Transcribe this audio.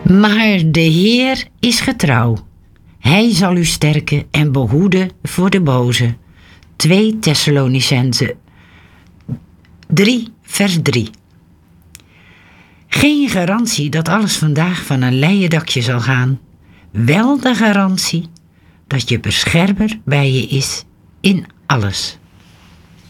Maar de Heer is getrouw. Hij zal u sterken en behoeden voor de boze. 2 Thessalonicenzen 3 vers 3. Geen garantie dat alles vandaag van een leien dakje zal gaan. Wel de garantie dat je beschermer bij je is in alles.